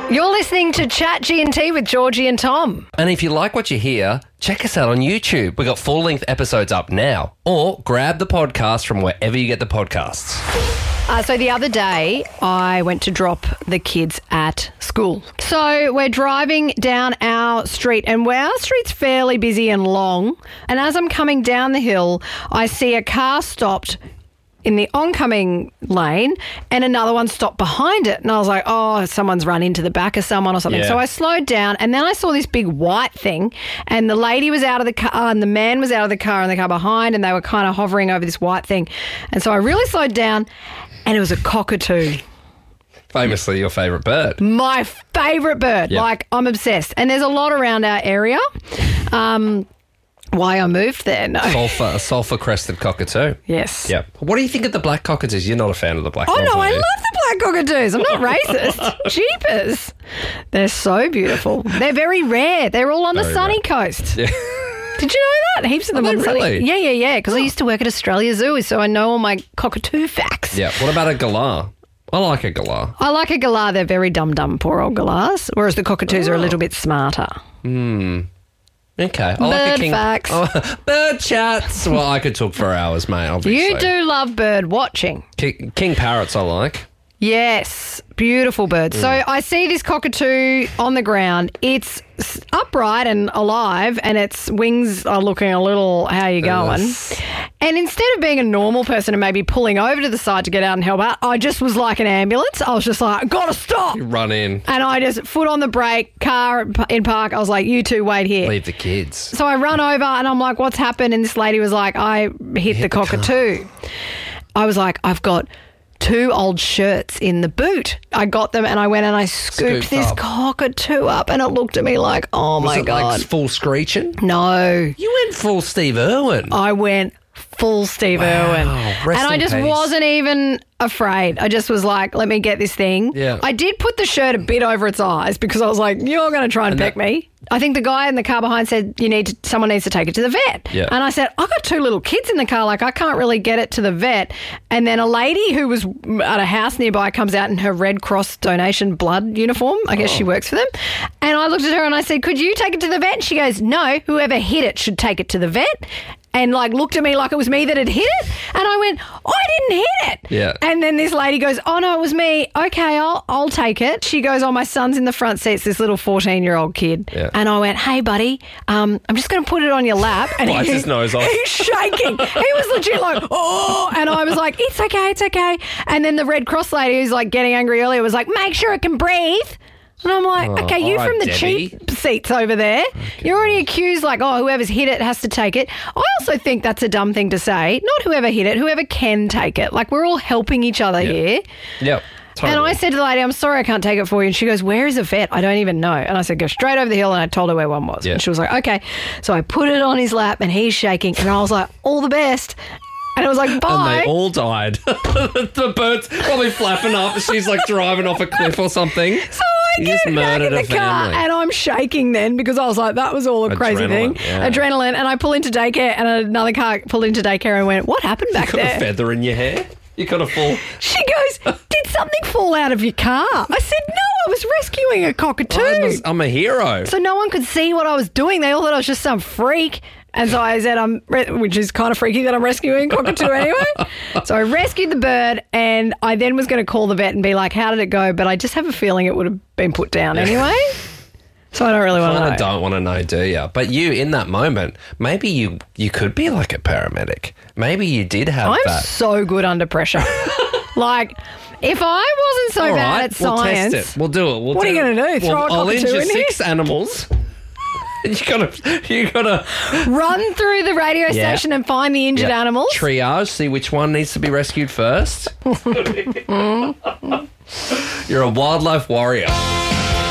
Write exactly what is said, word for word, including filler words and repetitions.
You're listening to Chat G and T with Georgie and Tom. And if you like what you hear, check us out on YouTube. We've got full-length episodes up now. Or grab the podcast from wherever you get the podcasts. Uh, so the other day, I went to drop the kids at school. So we're driving down our street, and where our street's fairly busy and long. And as I'm coming down the hill, I see a car stopped in the oncoming lane and another one stopped behind it. And I was like, oh, someone's run into the back of someone or something. Yeah. So I slowed down, and then I saw this big white thing, and the lady was out of the car and the man was out of the car in the car behind, and they were kind of hovering over this white thing. And so I really slowed down, and it was a cockatoo. Famously your favourite bird. My favourite bird. Yep. Like, I'm obsessed. And there's a lot around our area. Um, why I moved there, no. Sulphur, a sulphur-crested cockatoo. Yes. Yep. What do you think of the black cockatoos? You're not a fan of the black Oh, ones, no, are I you? love the black cockatoos. I'm not racist. Jeepers. They're so beautiful. They're very rare. They're all on the Very sunny rare. coast. Yeah. Did you know that? Heaps of them Are on they the sunny. really? Yeah, yeah, yeah. Because I used to work at Australia Zoo, so I know all my cockatoo facts. Yeah. What about a galah? I like a galah. I like a galah. They're very dumb-dumb, poor old galahs, whereas the cockatoos are a little bit smarter. Okay. I like Bird a king. facts. Oh, bird chats. Well, I could talk for hours, mate, obviously. You do love bird watching. King, king parrots I like. Yes, beautiful bird. So I see this cockatoo on the ground. It's s- upright and alive, and its wings are looking a little, how you going? Yes. And instead of being a normal person and maybe pulling over to the side to get out and help out, I just was like an ambulance. I was just like, gotta stop. You run in. And I just, foot on the brake, car in park. I was like, you two wait here. Leave the kids. So I run over and I'm like, what's happened? And this lady was like, I hit, the the car. cockatoo. I was like, I've got two old shirts in the boot. I got them and I went and I scooped, Scooped this up. cockatoo up, and it looked at me like, oh Was my it God. like full screeching? No. You went full Steve Irwin. I went full Steve Wow. Irwin. Rest and I in just peace. wasn't even afraid. I just was like, let me get this thing. Yeah. I did put the shirt a bit over its eyes because I was like, you're going to try and, And peck that- me. I think the guy in the car behind said, you need to, someone needs to take it to the vet. Yeah. And I said, I've got two little kids in the car. Like, I can't really get it to the vet. And then a lady who was at a house nearby comes out in her Red Cross donation blood uniform. I guess she works for them. And I looked at her and I said, could you take it to the vet? And she goes, no, whoever hit it should take it to the vet. And like looked at me like it was me that had hit it. And I went, I didn't hit it. Yeah. And then this lady goes, oh, no, it was me. Okay, I'll I'll take it. She goes, oh, my son's in the front seat. It's this little fourteen-year-old kid. Yeah. And I went, hey, buddy, um, I'm just going to put it on your lap. And Wipes his nose off. He's shaking. He was legit like, oh. And I was like, it's okay, it's okay. And then the Red Cross lady who's like getting angry earlier was like, make sure it can breathe. And I'm like, Oh, okay, you all right, from the Debbie. cheap seats over there. You're already accused like, oh, whoever's hit it has to take it. I also think that's a dumb thing to say. Not whoever hit it, whoever can take it. Like, we're all helping each other here. Yep. Totally. And I said to the lady, I'm sorry, I can't take it for you. And she goes, where is a vet? I don't even know. And I said, go straight over the hill. And I told her where one was. Yeah. And she was like, okay. So I put it on his lap and he's shaking. And I was like, all the best. And it was like, bye. And they all died. The bird's probably flapping up. She's like driving off a cliff or something. So I You get just back murdered in a the car family. and I'm shaking then because I was like, that was all a crazy Adrenaline, thing. yeah. Adrenaline. And I pull into daycare and another car pulled into daycare and went, what happened back You got a there? feather in your hair. You got a full. She goes, did something fall out of your car? I said, no, I was rescuing a cockatoo. I was- I'm a hero. So no one could see what I was doing. They all thought I was just some freak. And so I said, I'm, re- which is kind of freaky that I'm rescuing a cockatoo anyway. So I rescued the bird and I then was going to call the vet and be like, how did it go? But I just have a feeling it would have been put down anyway. So I don't really want to I know. don't want to know, do you? But you, in that moment, maybe you you could be like a paramedic. Maybe you did have I'm that. so good under pressure. Like, if I wasn't so All bad right, at we'll science, test it. Well do it. We'll what are do you it. gonna do? Throw Well, a I'll cockatoo injure in here? six animals. You gotta, you gotta run through the radio Yeah. station and find the injured yeah, animals. triage, see which one needs to be rescued first. You're a wildlife warrior.